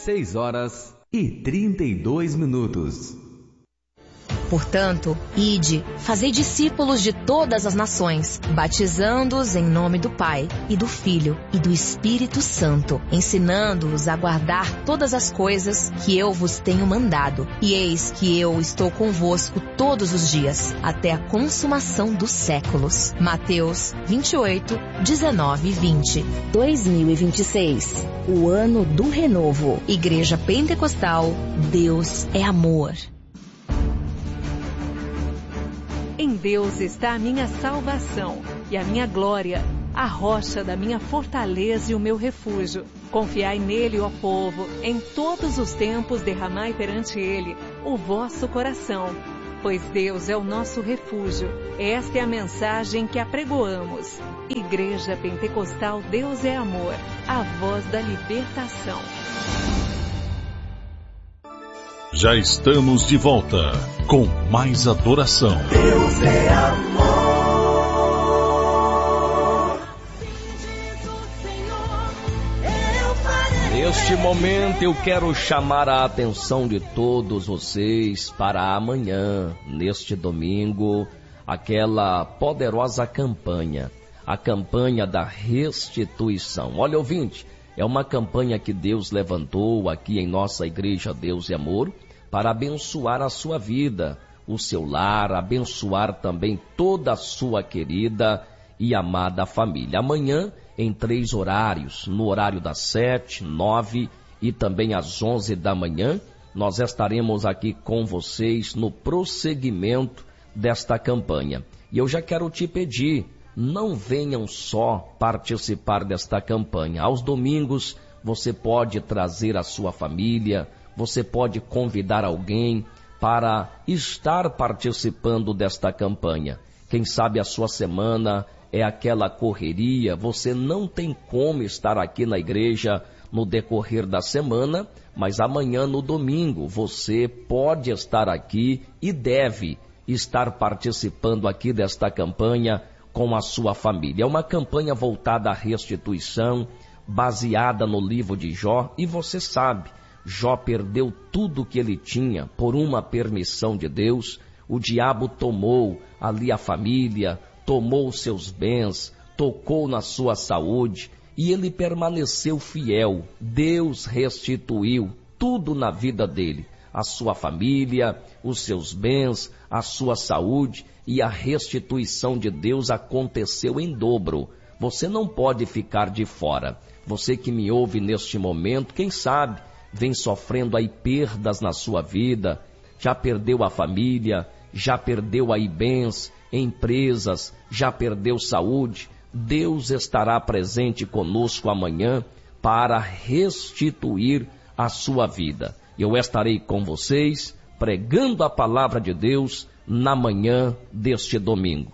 6h32. Portanto, ide, fazei discípulos de todas as nações, batizando-os em nome do Pai, e do Filho, e do Espírito Santo, ensinando-os a guardar todas as coisas que eu vos tenho mandado. E eis que eu estou convosco todos os dias, até a consumação dos séculos. Mateus 28, 19 e 20. 2026, o ano do renovo. Igreja Pentecostal, Deus é amor. Em Deus está a minha salvação e a minha glória, a rocha da minha fortaleza e o meu refúgio. Confiai nele, ó povo, em todos os tempos derramai perante ele o vosso coração, pois Deus é o nosso refúgio. Esta é a mensagem que apregoamos. Igreja Pentecostal Deus é Amor, a voz da libertação. Já estamos de volta com mais adoração. Deus é amor. Neste momento eu quero chamar a atenção de todos vocês para amanhã, neste domingo, aquela poderosa campanha, a campanha da restituição. Olha, ouvinte, é uma campanha que Deus levantou aqui em nossa igreja Deus e Amor para abençoar a sua vida, o seu lar, abençoar também toda a sua querida e amada família. Amanhã, em 3 horários, no horário das 7, 9 e também às 11 da manhã, nós estaremos aqui com vocês no prosseguimento desta campanha. E eu já quero te pedir, não venham só participar desta campanha. Aos domingos, você pode trazer a sua família, você pode convidar alguém para estar participando desta campanha. Quem sabe a sua semana é aquela correria, você não tem como estar aqui na igreja no decorrer da semana, mas amanhã no domingo você pode estar aqui e deve estar participando aqui desta campanha com a sua família. É uma campanha voltada à restituição, baseada no livro de Jó, e você sabe, Jó perdeu tudo que ele tinha por uma permissão de Deus. O diabo tomou ali a família, tomou os seus bens, tocou na sua saúde e ele permaneceu fiel. Deus restituiu tudo na vida dele, a sua família, os seus bens, a sua saúde, e a restituição de Deus aconteceu em dobro. Você não pode ficar de fora. Você que me ouve neste momento, quem sabe vem sofrendo aí perdas na sua vida, já perdeu a família, já perdeu aí bens, empresas, já perdeu saúde. Deus estará presente conosco amanhã para restituir a sua vida. Eu estarei com vocês pregando a palavra de Deus na manhã deste domingo.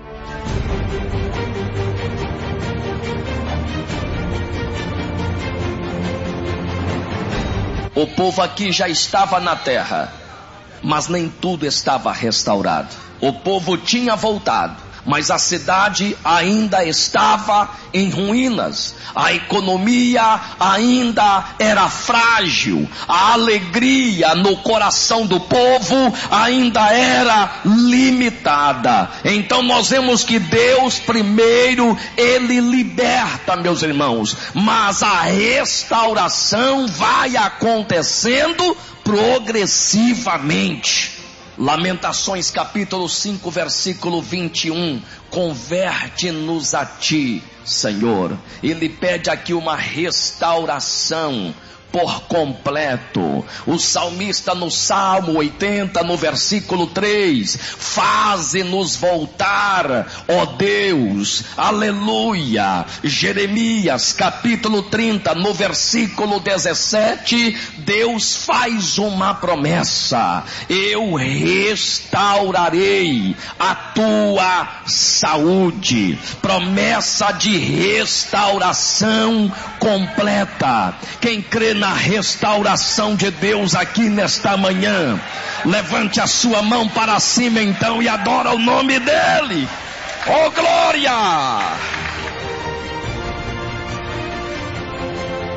O povo aqui já estava na terra, mas nem tudo estava restaurado. O povo tinha voltado, mas a cidade ainda estava em ruínas. A economia ainda era frágil. A alegria no coração do povo ainda era limitada. Então nós vemos que Deus primeiro, Ele liberta, meus irmãos, mas a restauração vai acontecendo progressivamente. Lamentações capítulo 5, versículo 21, converte-nos a ti, Senhor. Ele pede aqui uma restauração por completo. O salmista no Salmo 80, no versículo 3, faze-nos voltar, ó Deus, aleluia. Jeremias capítulo 30, no versículo 17, Deus faz uma promessa: eu restaurarei a tua saúde. Promessa de restauração completa. Quem crê na restauração de Deus aqui nesta manhã, levante a sua mão para cima então e adora o nome dele. Oh glória!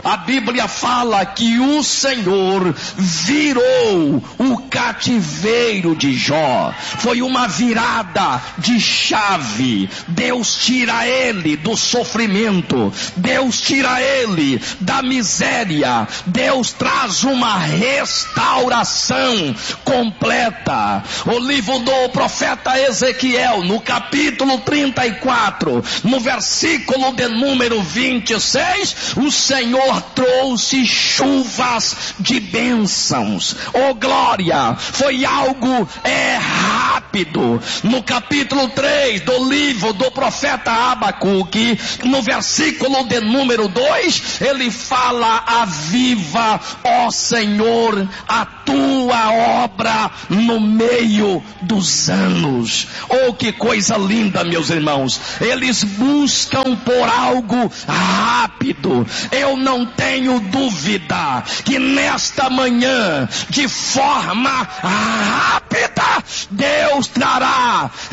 A Bíblia fala que o Senhor virou o cativeiro de Jó. Foi uma virada de chave. Deus tira ele do sofrimento. Deus tira ele da miséria. Deus traz uma restauração completa. O livro do profeta Ezequiel, no capítulo 34, no versículo de número 26, o Senhor trouxe chuvas de bênçãos. Oh glória, foi algo rápido. No capítulo 3 do livro do profeta Abacuque, no versículo de número 2, ele fala: aviva, ó Senhor, a tua obra no meio dos anos. Oh, que coisa linda, meus irmãos. Eles buscam por algo rápido. Eu não tenho dúvida que nesta manhã, de forma rápida, Deus trará